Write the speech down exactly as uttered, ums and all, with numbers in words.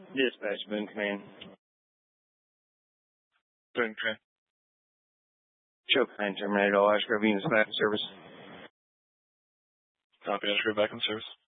Dispatch, Boone Command. Boone Command. Choke nine terminated. All Ash Grove units back in service. Copy, Ash Grove back in service.